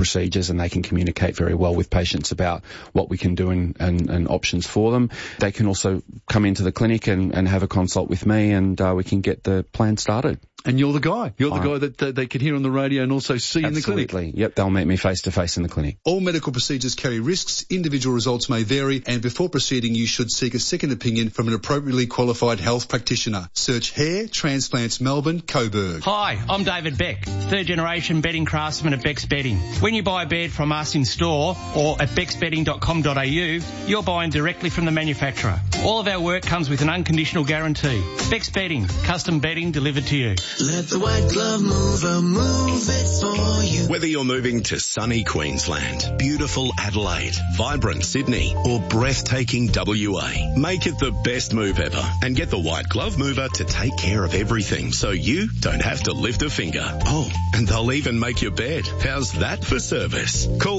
procedures, and they can communicate very well with patients about what we can do and options for them. They can also come into the clinic and have a consult with me, and we can get the plan started. And you're the guy. You're the guy that they can hear on the radio and also see in the clinic. Absolutely. Yep, they'll meet me face-to-face in the clinic. All medical procedures carry risks, individual results may vary, and before proceeding you should seek a second opinion from an appropriately qualified health practitioner. Search Hair Transplants Melbourne, Coburg. Hi, I'm David Beck, third-generation bedding craftsman at Beck's Bedding. When you buy a bed from us in store or at becksbedding.com.au, you're buying directly from the manufacturer. All of our work comes with an unconditional guarantee. Beck's Bedding, custom bedding delivered to you. Let the white glove mover move it for you. Whether you're moving to sunny Queensland, beautiful Adelaide, vibrant Sydney, or breathtaking WA, make it the best move ever and get the white glove mover to take care of everything so you don't have to lift a finger. Oh, and they'll even make your bed. How's that for service? Call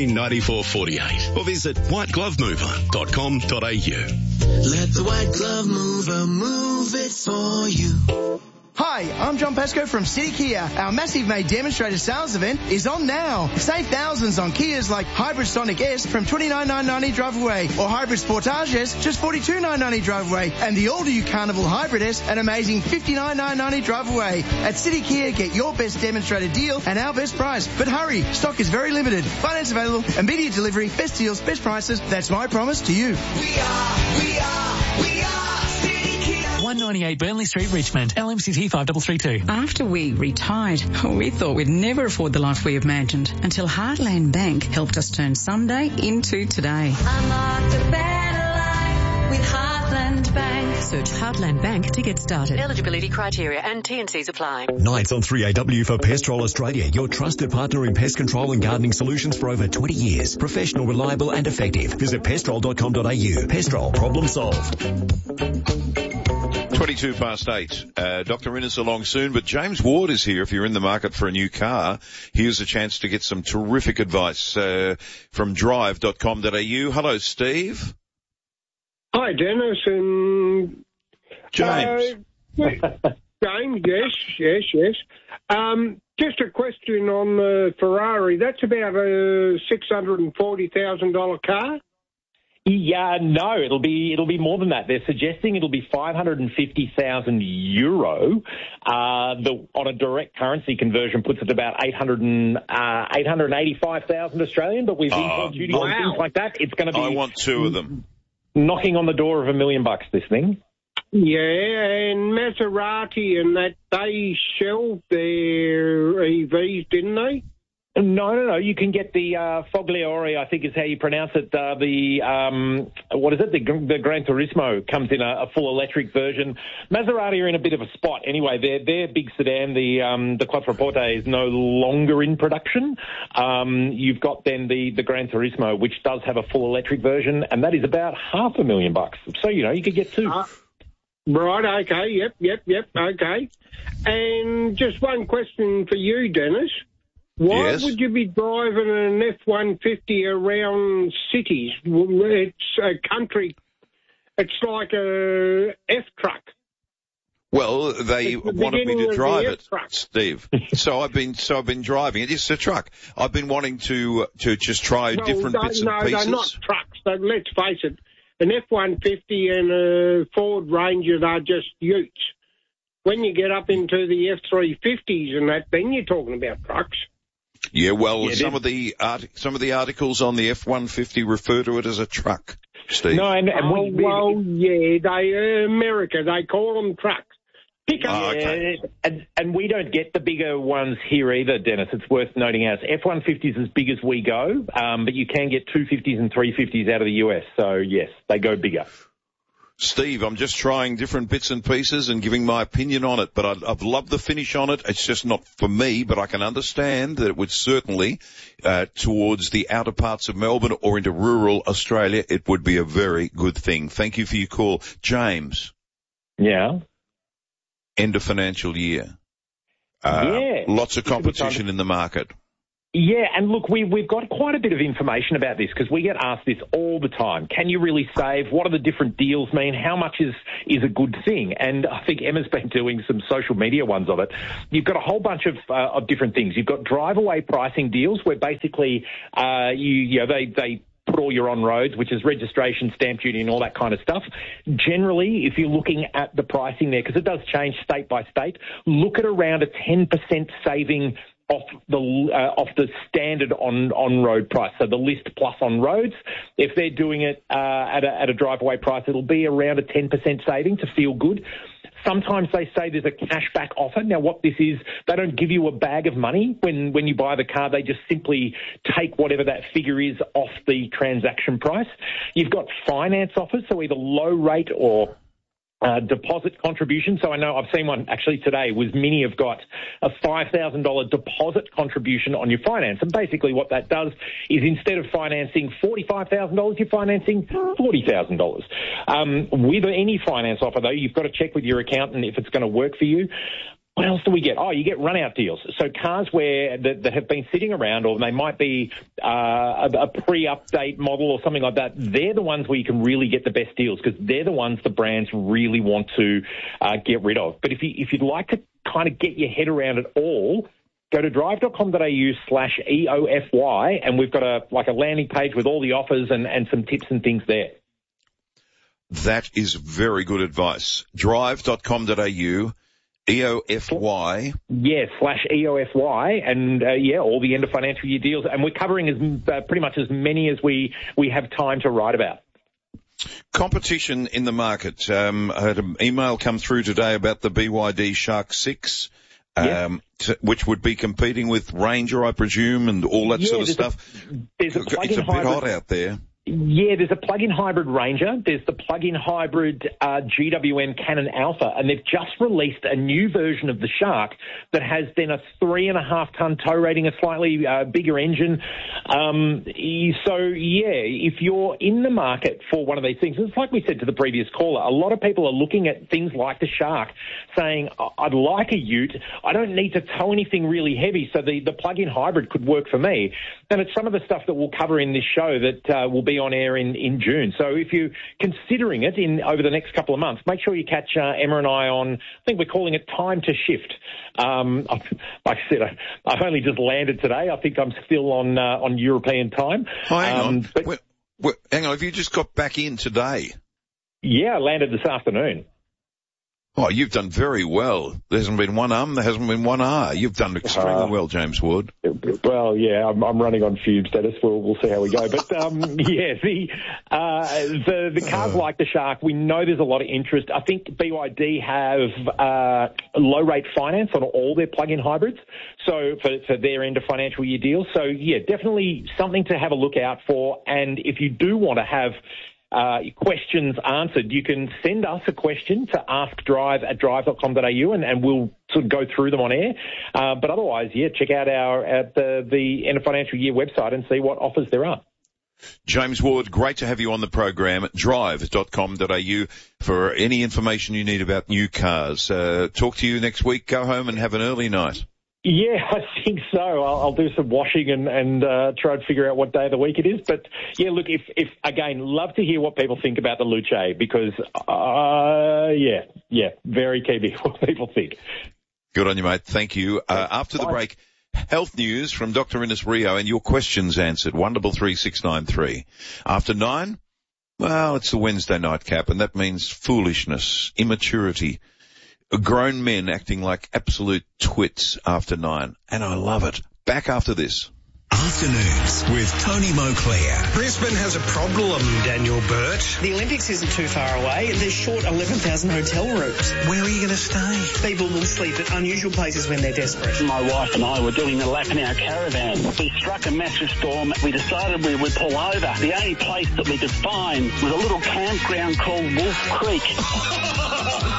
139448 or visit whiteglovemover.com.au. Let the white glove mover move it for you. Hi, I'm John Pascoe from City Kia. Our massive May demonstrator sales event is on now. Save thousands on Kias like Hybrid Sonic S from $29,990 drive away, or Hybrid Sportage S just $42,990 drive away, and the all-new Carnival Hybrid S an amazing $59,990 drive away. At City Kia, get your best demonstrator deal and our best price. But hurry, stock is very limited. Finance available, immediate delivery, best deals, best prices. That's my promise to you. We are 198 Burnley Street, Richmond, LMCT 5332. After we retired, we thought we'd never afford the life we imagined until Heartland Bank helped us turn Sunday into today. Unlock a better life with Heartland Bank. Search Heartland Bank to get started. Eligibility criteria and T&Cs apply. Nights on 3AW for Pestrol Australia, your trusted partner in pest control and gardening solutions for over 20 years. Professional, reliable and effective. Visit pestrol.com.au. Pestrol, problem solved. 22 past 8. Dr. Innes along soon, but James Ward is here. If you're in the market for a new car, here's a chance to get some terrific advice from drive.com.au. Hello, Steve. Hi, Dennis and James. James, yes. Just a question on the Ferrari. That's about a $640,000 car. Yeah, no, it'll be more than that. They're suggesting it'll be €550,000. On a direct currency conversion puts it about 885,000 Australian, but with import duty and things like that, it's going to be. I want two of them. Knocking on the door of $1 million, this thing. Yeah, and Maserati and that, they shelved their EVs, didn't they? No. You can get the Fogliore, I think is how you pronounce it. The Gran Turismo comes in a full electric version. Maserati are in a bit of a spot anyway. Their big sedan, the Quattroporte, is no longer in production. You've got then the Gran Turismo, which does have a full electric version, and that is about $500,000. So, you could get two. Right, okay, yep, okay. And just one question for you, Dennis. Why would you be driving an F-150 around cities? It's a country. It's like a F-truck. Well, they wanted me to drive it, Steve. So I've been driving it. It's a truck. I've been wanting to just try different bits and pieces. No, they're not trucks. Let's face it. An F-150 and a Ford Ranger are just utes. When you get up into the F-350s and that, then you're talking about trucks. Yeah, well, some of the articles on the F-150 refer to it as a truck, Steve. No, they America, they call them trucks. Okay. And we don't get the bigger ones here either, Dennis. It's worth noting out. F-150 is as big as we go, but you can get 250s and 350s out of the US. So, yes, they go bigger. Steve, I'm just trying different bits and pieces and giving my opinion on it, but I've loved the finish on it. It's just not for me, but I can understand that it would certainly, towards the outer parts of Melbourne or into rural Australia, it would be a very good thing. Thank you for your call. James. Yeah? End of financial year. Lots of competition in the market. Yeah, and look, we've got quite a bit of information about this because we get asked this all the time. Can you really save? What do the different deals mean? How much is a good thing? And I think Emma's been doing some social media ones of it. You've got a whole bunch of different things. You've got drive-away pricing deals where basically they put all your on-roads, which is registration, stamp duty and all that kind of stuff. Generally, if you're looking at the pricing there, because it does change state by state, look at around a 10% saving off the standard on-road price. So the list plus on roads, if they're doing it at a drive-away price, it'll be around a 10% saving to feel good. Sometimes they say there's a cashback offer. Now, what this is, they don't give you a bag of money when you buy the car. They just simply take whatever that figure is off the transaction price. You've got finance offers, so either low rate or deposit contribution. So I know I've seen one actually today was Mini have got a $5,000 deposit contribution on your finance. And basically what that does is instead of financing $45,000, you're financing $40,000. With any finance offer though, you've got to check with your accountant if it's going to work for you. What else do we get? Oh, you get run-out deals. So cars that have been sitting around, or they might be a pre-update model or something like that, they're the ones where you can really get the best deals because they're the ones the brands really want to get rid of. But if you'd like to kind of get your head around it all, go to drive.com.au/EOFY, and we've got a landing page with all the offers and some tips and things there. That is very good advice. Drive.com.au. EOFY. Yeah, /EOFY, and all the end of financial year deals. And we're covering pretty much as many as we have time to write about. Competition in the market. I had an email come through today about the BYD Shark 6, which would be competing with Ranger, I presume, and all that sort of stuff. It's a bit hot out there. Yeah, there's a plug-in hybrid Ranger. There's the plug-in hybrid GWM Canon Alpha, and they've just released a new version of the Shark that has then a 3.5-ton tow rating, a slightly bigger engine. If you're in the market for one of these things, it's like we said to the previous caller, a lot of people are looking at things like the Shark, saying, I'd like a ute. I don't need to tow anything really heavy, so the plug-in hybrid could work for me. And it's some of the stuff that we'll cover in this show that will be on air in June. So if you're considering it over the next couple of months, make sure you catch Emma and I on, I think we're calling it Time to Shift. Like I said, I've only just landed today. I think I'm still on European time. Oh, hang on. Hang on, have you just got back in today? Yeah, I landed this afternoon. Oh, you've done very well. There hasn't been one there hasn't been one R. You've done extremely well, James Ward. Well, yeah, I'm running on fumes, Dennis. We'll see how we go. But, the cars like the Shark, we know there's a lot of interest. I think BYD have low-rate finance on all their plug-in hybrids, so for their end of financial year deals. So, yeah, definitely something to have a look out for. And if you do want to have questions answered, you can send us a question to askdrive@drive.com.au and we'll sort of go through them on air. But otherwise, check out the end of financial year website and see what offers there are. James Ward, great to have you on the program. Drive.com.au for any information you need about new cars. Talk to you next week. Go home and have an early night. Yeah, I think so. I'll do some washing and try and figure out what day of the week it is. But, yeah, look, if again, love to hear what people think about the Luce because, very keen to hear what people think. Good on you, mate. Thank you. After the break, health news from Dr. Ines Rio and your questions answered. 133693. After 9, well, it's the Wednesday nightcap, and that means foolishness, immaturity. Grown men acting like absolute twits after 9. And I love it. Back after this. Afternoons with Tony Moclair. Brisbane has a problem, Daniel Burt. The Olympics isn't too far away. They're short 11,000 hotel rooms. Where are you going to stay? People will sleep at unusual places when they're desperate. My wife and I were doing a lap in our caravan. We struck a massive storm. We decided we would pull over. The only place that we could find was a little campground called Wolf Creek. God.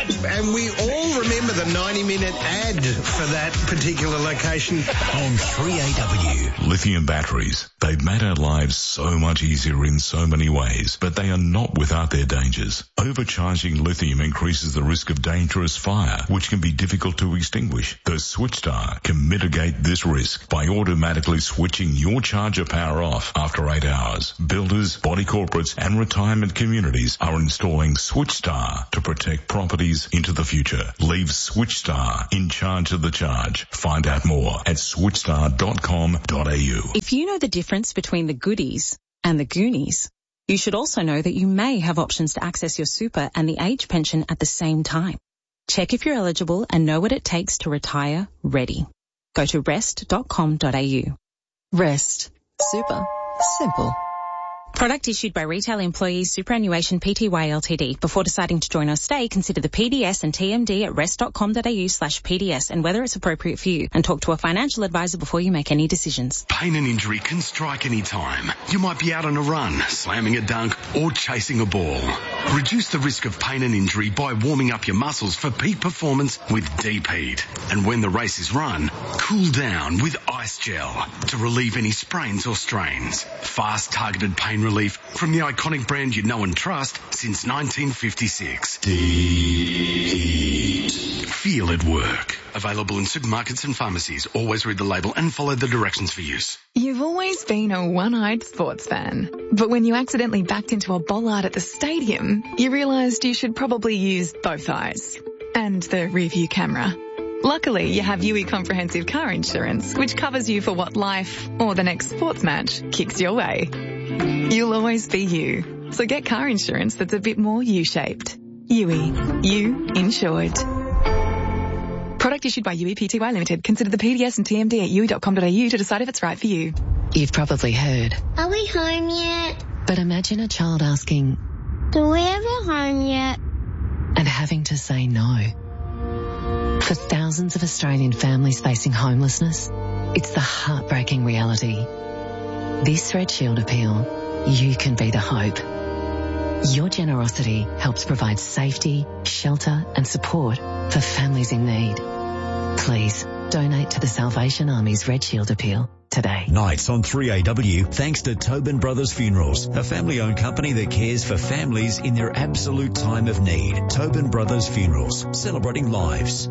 And we all remember the 90-minute ad for that particular location. On 3AW. Lithium batteries. They've made our lives so much easier in so many ways, but they are not without their dangers. Overcharging lithium increases the risk of dangerous fire, which can be difficult to extinguish. The SwitchStar can mitigate this risk by automatically switching your charger power off after 8 hours. Builders, body corporates and retirement communities are installing SwitchStar to protect properties into the future. Leave SwitchStar in charge of the charge. Find out more at switchstar.com.au. If you know the difference between the goodies and the Goonies, you should also know that you may have options to access your super and the age pension at the same time. Check if you're eligible and know what it takes to retire ready. Go to rest.com.au. Rest. Super. Simple. Product issued by Retail Employees Superannuation Pty Ltd. Before deciding to join or stay, consider the PDS and TMD at rest.com.au/PDS and whether it's appropriate for you, and talk to a financial advisor before you make any decisions. Pain and injury can strike any time. You might be out on a run, slamming a dunk or chasing a ball. Reduce the risk of pain and injury by warming up your muscles for peak performance with Deep Heat. And when the race is run, cool down with Ice Gel to relieve any sprains or strains. Fast targeted pain relief from the iconic brand you know and trust since 1956. Deep. Feel it work. Available in supermarkets and pharmacies. Always read the label and follow the directions for use. You've always been a one-eyed sports fan. But when you accidentally backed into a bollard at the stadium, you realised you should probably use both eyes. And the rear-view camera. Luckily, you have UE Comprehensive Car Insurance, which covers you for what life, or the next sports match, kicks your way. You'll always be you. So get car insurance that's a bit more U-shaped. UE. You insured. Product issued by UE Pty Limited. Consider the PDS and TMD at UE.com.au to decide if it's right for you. You've probably heard. Are we home yet? But imagine a child asking, Do we ever home yet? And having to say no. For thousands of Australian families facing homelessness, it's the heartbreaking reality. This Red Shield appeal, you can be the hope. Your generosity helps provide safety, shelter and support for families in need. Please donate to the Salvation Army's Red Shield appeal today. Nights on 3AW, thanks to Tobin Brothers Funerals, a family-owned company that cares for families in their absolute time of need. Tobin Brothers Funerals, celebrating lives.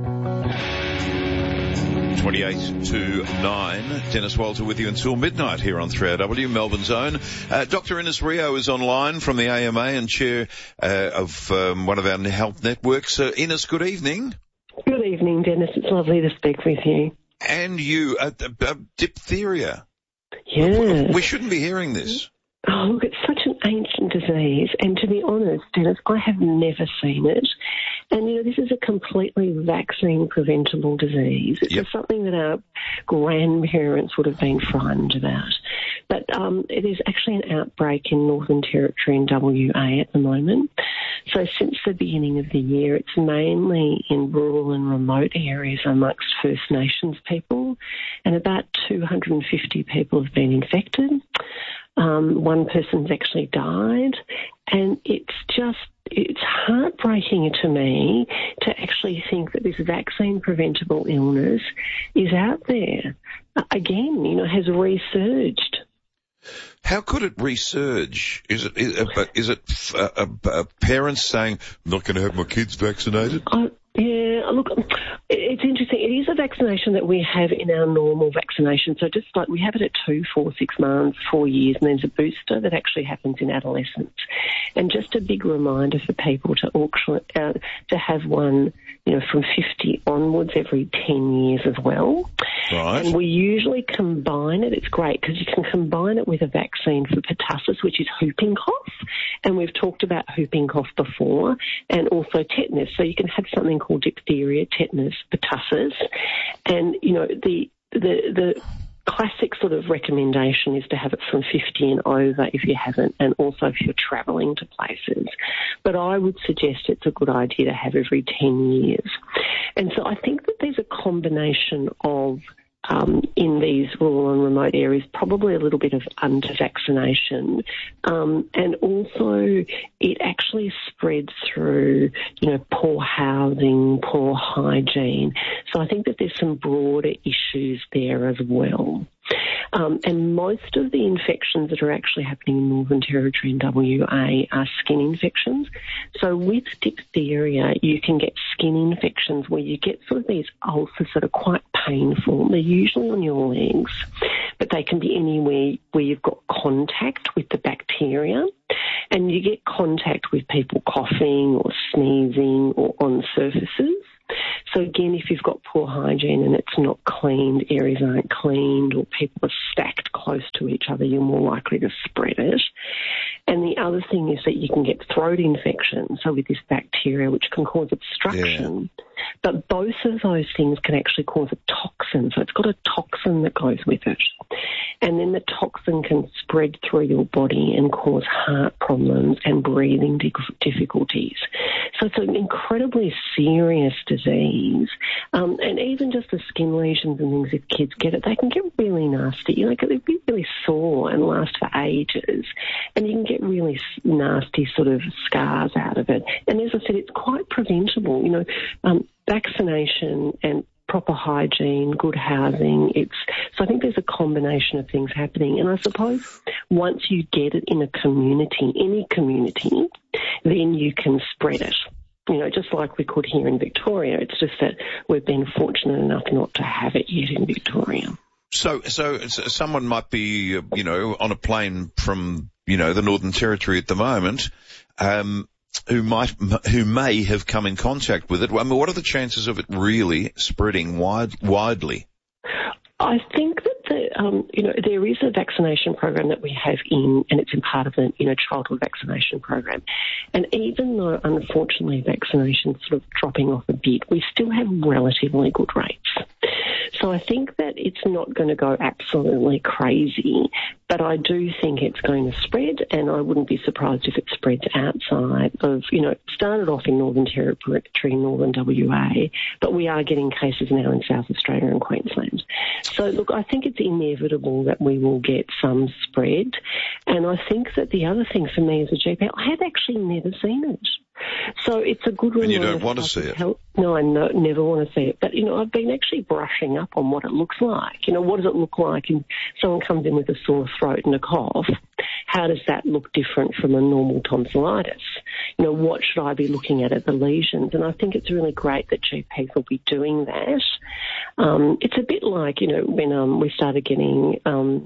28 to 9. Dennis Walter with you until midnight here on 3AW, Melbourne's own. Dr. Ines Rio is online from the AMA and chair of one of our health networks. Ines, good evening. Good evening, Dennis. It's lovely to speak with you. And you, diphtheria. Yes. We shouldn't be hearing this. Oh, look, it's such an ancient disease, and to be honest, Dennis, I have never seen it. And, you know, this is a completely vaccine-preventable disease. It's something that our grandparents would have been frightened about. But it is actually an outbreak in Northern Territory and WA at the moment. So since the beginning of the year, it's mainly in rural and remote areas amongst First Nations people, and about 250 people have been infected. One person's actually died, and it's heartbreaking to me to actually think that this vaccine-preventable illness is out there. Again, you know, has resurged. How could it resurge? Is it parents saying, I'm not going to have my kids vaccinated? Yeah, look, it's interesting. It is a vaccination that we have in our normal vaccination. So just like we have it at 2, 4, 6 months, 4 years, and there's a booster that actually happens in adolescence. And just a big reminder for people to have one, you know, from 50 onwards every 10 years as well. Right. And we usually combine it. It's great because you can combine it with a vaccine for pertussis, which is whooping cough. And we've talked about whooping cough before, and also tetanus. So you can have something called diphtheria, tetanus, pertussis. And, you know, the classic sort of recommendation is to have it from 50 and over if you haven't, and also if you're travelling to places. But I would suggest it's a good idea to have every 10 years. And so I think that there's a combination of in these rural and remote areas, probably a little bit of under-vaccination, and also it actually spreads through, poor housing, poor hygiene. So I think that there's some broader issues there as well. And most of the infections that are actually happening in Northern Territory and WA are skin infections. So with diphtheria, you can get skin infections where you get sort of these ulcers that are quite painful. They're usually on your legs, but they can be anywhere where you've got contact with the bacteria. And you get contact with people coughing or sneezing or on surfaces. So again, if you've got poor hygiene and it's not cleaned, areas aren't cleaned, or people are stacked close to each other, you're more likely to spread it. And the other thing is that you can get throat infection, so with this bacteria, which can cause obstruction. Yeah. But both of those things can actually cause a toxin. So it's got a toxin that goes with it. And then the toxin can spread through your body and cause heart problems and breathing difficulties. So it's an incredibly serious disease. And even just the skin lesions and things, if kids get it, they can get really nasty. They can be really sore and last for ages. And you can get really nasty sort of scars out of it. And as I said, it's quite preventable. Vaccination and proper hygiene, good housing. So I think there's a combination of things happening. And I suppose once you get it in a community, any community, then you can spread it. Just like we could here in Victoria. It's just that we've been fortunate enough not to have it yet in Victoria. So someone might be, on a plane from, the Northern Territory at the moment, who may have come in contact with it. I mean, what are the chances of it really spreading widely? I think that there is a vaccination program that we have in, and it's in part of the, childhood vaccination program. And even though, unfortunately, vaccination's sort of dropping off a bit, we still have relatively good rates. So I think that it's not going to go absolutely crazy, but I do think it's going to spread, and I wouldn't be surprised if it spreads outside of, it started off in Northern Territory, Northern WA, but we are getting cases now in South Australia and Queensland. So, look, I think it's inevitable that we will get some spread, and I think that the other thing for me as a GP, I have actually never seen it. So it's a good reminder. And you don't want to see it? No, I never want to see it. But, I've been actually brushing up on what it looks like. What does it look like if someone comes in with a sore throat and a cough? How does that look different from a normal tonsillitis? What should I be looking at the lesions? And I think it's really great that GPs will be doing that. It's a bit like, when we started getting...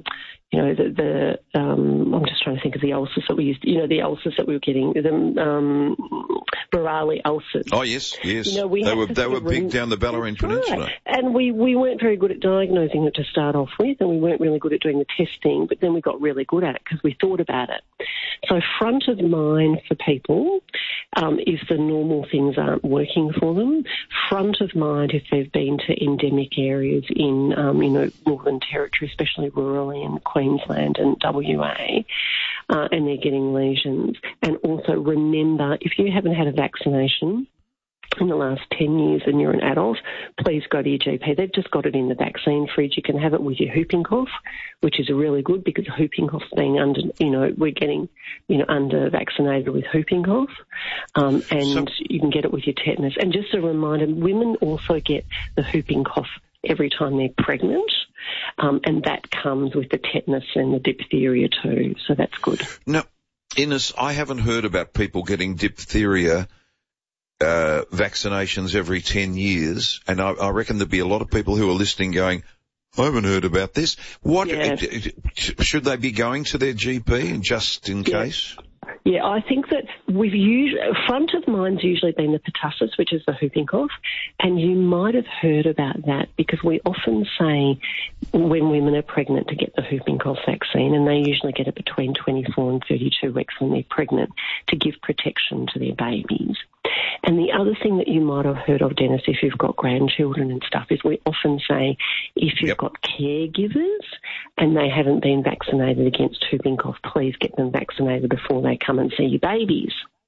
I'm just trying to think of the ulcers that we used, the ulcers that we were getting, the Burali ulcers. Oh, yes. They were big down the Bellarine Peninsula. Right. And we weren't very good at diagnosing it to start off with, and we weren't really good at doing the testing, but then we got really good at it because we thought about it. So front of mind for people, if the normal things aren't working for them, front of mind if they've been to endemic areas in, Northern Territory, especially rurally in Queensland and WA, and they're getting lesions. And also remember, if you haven't had a vaccination in the last 10 years and you're an adult, please go to your GP. They've just got it in the vaccine fridge. You can have it with your whooping cough, which is really good because whooping cough's being we're getting, under vaccinated with whooping cough. And you can get it with your tetanus. And just a reminder, women also get the whooping cough every time they're pregnant. And that comes with the tetanus and the diphtheria too. So that's good. Now, Ines, I haven't heard about people getting diphtheria vaccinations every 10 years, and I reckon there'd be a lot of people who are listening going, I haven't heard about this. Should they be going to their GP just in case? Yeah, I think that front of mind's usually been the pertussis, which is the whooping cough, and you might have heard about that because we often say when women are pregnant to get the whooping cough vaccine, and they usually get it between 24 and 32 weeks when they're pregnant to give protection to their babies. And the other thing that you might have heard of, Dennis, if you've got grandchildren and stuff, is we often say if you've got caregivers and they haven't been vaccinated against whooping cough, please get them vaccinated before they come and see your babies.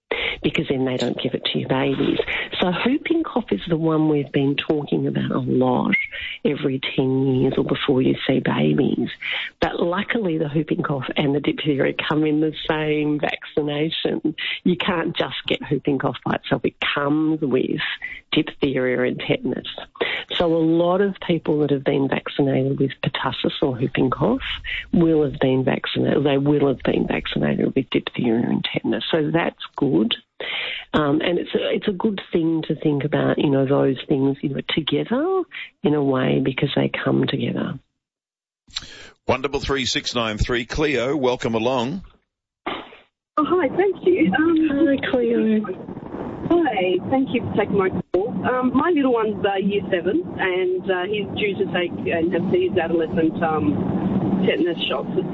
because then they don't give it to your babies. So whooping cough is the one we've been talking about a lot every 10 years or before you see babies. But luckily the whooping cough and the diphtheria come in the same vaccination. You can't just get whooping cough by itself. It comes with diphtheria and tetanus. So a lot of people that have been vaccinated with pertussis or whooping cough will have been vaccinated. They will have been vaccinated with diphtheria and tetanus. So that's good. And it's a good thing to think about, you know, those things, you know, together in a way because they come together. 133693. Cleo, welcome along. Oh, hi, thank you. Hi, Cleo. Hi, thank you for taking my call. My little one's year 7, and he's due to take and have his adolescent tetanus shots